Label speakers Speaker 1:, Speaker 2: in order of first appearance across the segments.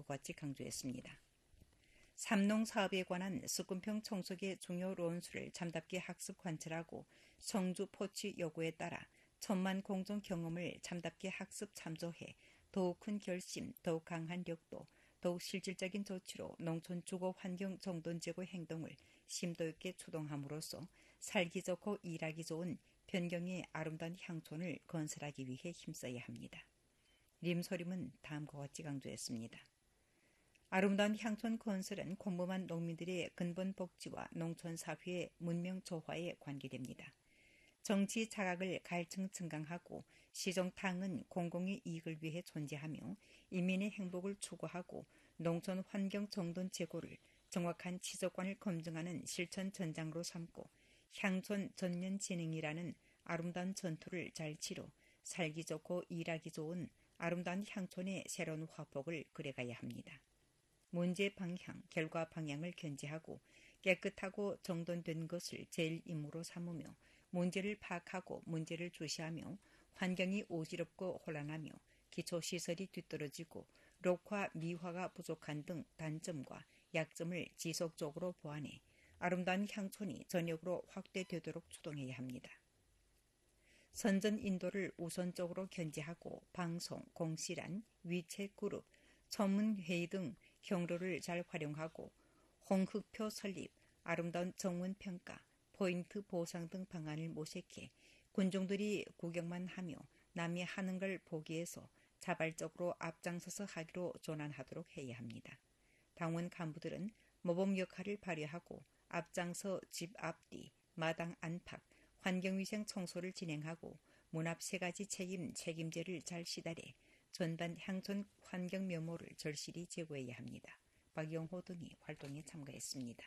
Speaker 1: 다음과 같이 강조했습니다. 삼농사업에 관한 석군평 청소계 중요論수를 참답게 학습 관찰하고 성주 포취 요구에 따라 천만 공정 경험을 참답게 학습 참조해 더욱 큰 결심, 더욱 강한 력도, 더욱 실질적인 조치로 농촌 주거 환경 정돈 제고 행동을 심도 있게 추동함으로써 살기 좋고 일하기 좋은 변경의 아름다운 향촌을 건설하기 위해 힘써야 합니다. 림소림은 다음과 같이 강조했습니다. 아름다운 향촌 건설은 공범한 농민들의 근본 복지와 농촌 사회의 문명 조화에 관계됩니다. 정치 자각을 갈증 증강하고 시정탕은 공공의 이익을 위해 존재하며 인민의 행복을 추구하고 농촌 환경 정돈 제고를 정확한 지적관을 검증하는 실천 전장으로 삼고 향촌 전면 진흥이라는 아름다운 전투를 잘 치러 살기 좋고 일하기 좋은 아름다운 향촌의 새로운 화폭을 그려가야 합니다. 문제 방향, 결과 방향을 견지하고 깨끗하고 정돈된 것을 제일 임무로 삼으며 문제를 파악하고 문제를 주시하며 환경이 오지럽고 혼란하며 기초시설이 뒤떨어지고 록화, 미화가 부족한 등 단점과 약점을 지속적으로 보완해 아름다운 향촌이 전역으로 확대되도록 추동해야 합니다. 선전 인도를 우선적으로 견지하고 방송, 공시란, 위챗 그룹, 전문회의 등 경로를 잘 활용하고 홍흑표 설립, 아름다운 정원 평가, 포인트 보상 등 방안을 모색해 군중들이 구경만 하며 남이 하는 걸 보기 위해서 자발적으로 앞장서서 하기로 전환하도록 해야 합니다. 당원 간부들은 모범 역할을 발휘하고 앞장서 집 앞뒤, 마당 안팎, 환경위생 청소를 진행하고 문 앞 3가지 책임제를 잘 시달해 전반 향촌 환경 면모를 절실히 제고해야 합니다. 박영호 등이 활동에 참가했습니다.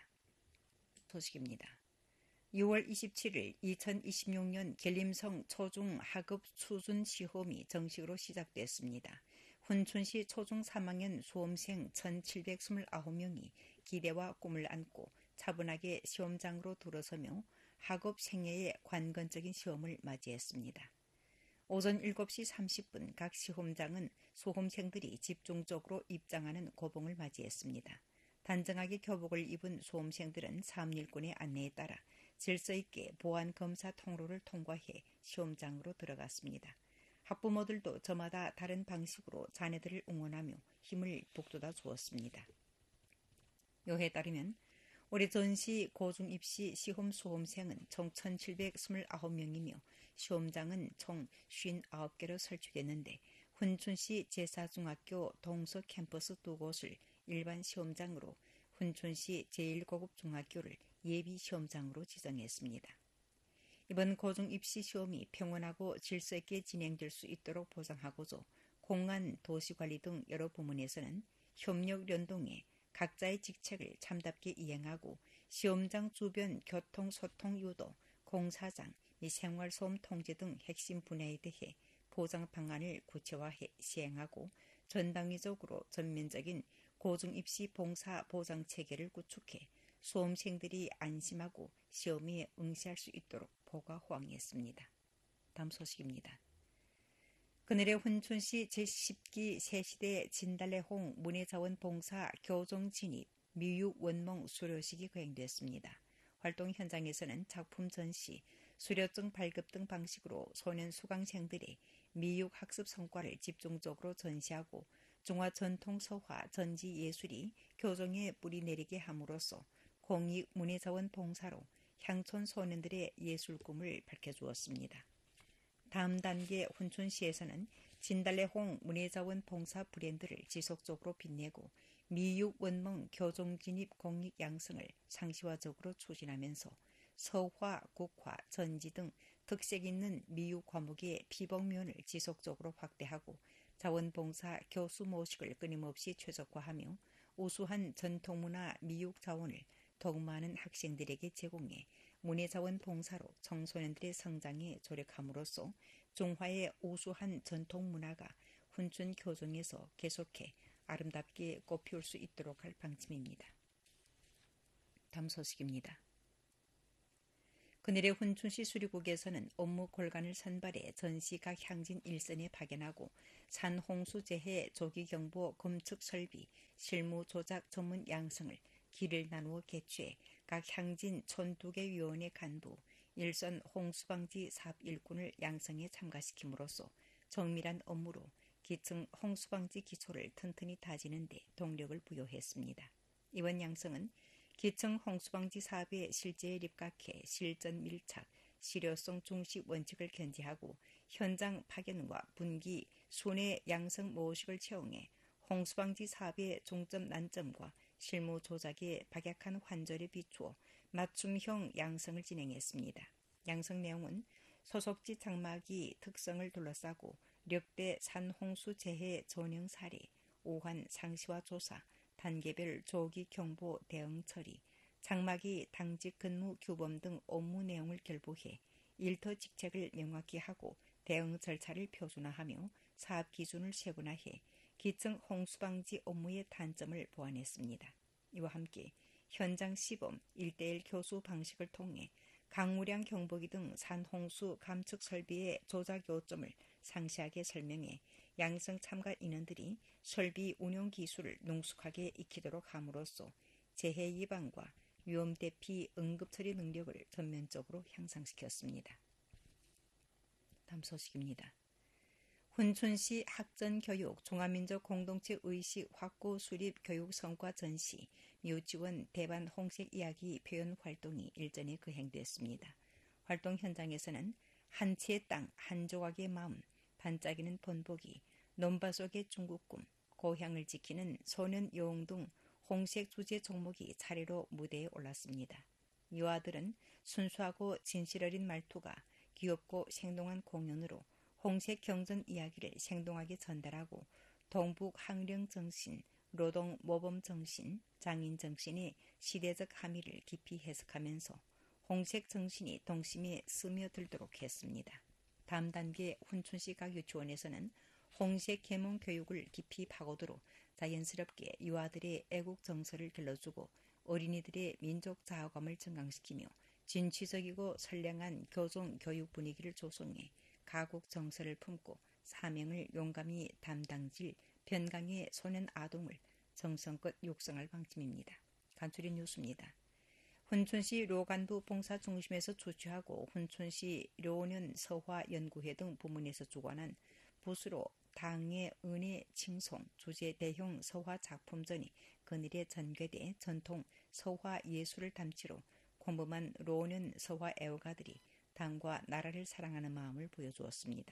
Speaker 1: 소식입니다. 6월 27일 2026년 계림성 초중 하급 수준 시험이 정식으로 시작됐습니다. 훈춘시 초중 3학년 수험생 1,729명이 기대와 꿈을 안고 차분하게 시험장으로 들어서며 학업 생애의 관건적인 시험을 맞이했습니다. 오전 7시 30분 각 시험장은 수험생들이 집중적으로 입장하는 고봉을 맞이했습니다. 단정하게 교복을 입은 수험생들은 사업일꾼의 안내에 따라 질서 있게 보안검사 통로를 통과해 시험장으로 들어갔습니다. 학부모들도 저마다 다른 방식으로 자녀들을 응원하며 힘을 북돋아 주었습니다. 요에 따르면 올해 전시 고중 입시 시험 수험생은 총 1,729명이며 시험장은 총 59개로 설치됐는데 훈춘시 제사중학교 동서 캠퍼스 2곳을 일반 시험장으로 훈춘시 제1고급 중학교를 예비 시험장으로 지정했습니다. 이번 고중 입시 시험이 평온하고 질서 있게 진행될 수 있도록 보장하고자 공안, 도시관리 등 여러 부문에서는 협력 연동해 각자의 직책을 참답게 이행하고 시험장 주변 교통, 소통 유도, 공사장 및 생활소음 통제 등 핵심 분야에 대해 보장 방안을 구체화해 시행하고 전당위적으로 전면적인 고중입시 봉사 보장 체계를 구축해 수험생들이 안심하고 시험에 응시할 수 있도록 보가 호황했습니다. 다음 소식입니다. 그늘의 훈춘시 제10기 새시대 진달래홍 문예자원 봉사 교정 진입 미육 원몽 수료식이 거행됐습니다. 활동 현장에서는 작품 전시, 수료증 발급 등 방식으로 소년 수강생들의 미육 학습 성과를 집중적으로 전시하고 중화 전통 서화 전지 예술이 교정에 뿌리 내리게 함으로써 공익 문예자원 봉사로 향촌 소년들의 예술 꿈을 밝혀주었습니다. 다음 단계 훈춘시에서는 진달래홍 문예자원 봉사 브랜드를 지속적으로 빛내고 미육 원몽 교종 진입 공익 양성을 상시화적으로 추진하면서 서화, 국화, 전지 등 특색 있는 미육 과목의 피복면을 지속적으로 확대하고 자원봉사 교수 모식을 끊임없이 최적화하며 우수한 전통문화 미육 자원을 더욱 많은 학생들에게 제공해 문예자원 봉사로 청소년들의 성장에 조력함으로써 중화의 우수한 전통문화가 훈춘 교정에서 계속해 아름답게 꽃피울 수 있도록 할 방침입니다. 다음 소식입니다. 그늘의 훈춘시 수리국에서는 업무 골간을 선발해 전시 각 향진 일선에 파견하고 산홍수 재해 조기경보 검측 설비, 실무 조작 전문 양성을 길을 나누어 개최해 각 향진 촌두개위원회 간부, 일선 홍수방지 사업 일꾼을 양성에 참가시킴으로써 정밀한 업무로 기층 홍수방지 기초를 튼튼히 다지는 데 동력을 부여했습니다. 이번 양성은 기층 홍수방지 사업의 실제에 입각해 실전 밀착, 실효성 중시 원칙을 견지하고 현장 파견과 분기, 순회 양성 모식을 채용해 홍수방지 사업의 종점 난점과 실무 조작에 박약한 환절에 비추어 맞춤형 양성을 진행했습니다. 양성 내용은 소속지 장막이 특성을 둘러싸고 력대 산홍수 재해 전형 사례, 오한 상시화 조사, 단계별 조기 경보 대응 처리, 장막이 당직 근무 규범 등 업무 내용을 결부해 일터 직책을 명확히 하고 대응 절차를 표준화하며 사업 기준을 세분화해 기층 홍수방지 업무의 단점을 보완했습니다. 이와 함께 현장 시범 1:1 교수 방식을 통해 강우량 경보기 등 산홍수 감축 설비의 조작 요점을 상세하게 설명해 양성 참가 인원들이 설비 운용 기술을 능숙하게 익히도록 함으로써 재해 예방과 위험 대피 응급 처리 능력을 전면적으로 향상시켰습니다. 다음 소식입니다. 훈춘시 학전교육 종합민족 공동체 의식 확고 수립 교육 성과 전시, 묘지원 대반 홍색 이야기 표현 활동이 일전에 거행됐습니다. 활동 현장에서는 한 채의 땅, 한 조각의 마음, 반짝이는 본보기, 논바 속의 중국 꿈, 고향을 지키는 소년 여웅 등 홍색 주제 종목이 차례로 무대에 올랐습니다. 유아들은 순수하고 진실 어린 말투가 귀엽고 생동한 공연으로 홍색 경전 이야기를 생동하게 전달하고 동북 항령 정신, 노동 모범 정신, 장인 정신의 시대적 함의를 깊이 해석하면서 홍색 정신이 동심에 스며들도록 했습니다. 다음 단계 훈춘시 각 유치원에서는 홍색 계몽 교육을 깊이 파고들어 자연스럽게 유아들의 애국 정서를 길러주고 어린이들의 민족 자화감을 증강시키며 진취적이고 선량한 교종 교육 분위기를 조성해 가국 정서를 품고 사명을 용감히 담당질 변강의 소년 아동을 정성껏 육성할 방침입니다. 간추린 뉴스입니다. 훈춘시 료간부 봉사 중심에서 주최하고 훈춘시 료년 서화연구회 등 부문에서 주관한 붓으로 당의 은혜 칭송 주제 대형 서화 작품전이 그늘에 전개돼 전통 서화 예술을 담치로 공범한 료년 서화 애호가들이 당과 나라를 사랑하는 마음을 보여주었습니다.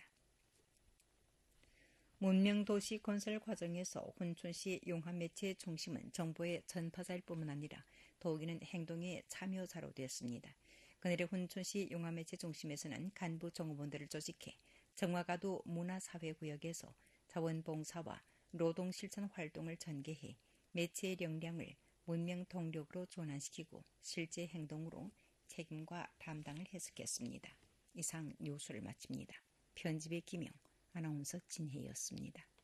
Speaker 1: 문명도시 건설 과정에서 훈춘시 용합매체의 중심은 정보의 전파자일 뿐만 아니라 더욱이는 행동의 참여자로 되었습니다. 그날의 훈춘시 용합매체 중심에서는 간부 정보원들을 조직해 정화가도 문화사회구역에서 자원봉사와 노동실천 활동을 전개해 매체의 역량을 문명 동력으로 전환시키고 실제 행동으로 책임과 담당을 해석했습니다. 이상 뉴스를 마칩니다. 편집의 김영, 아나운서 진혜였습니다.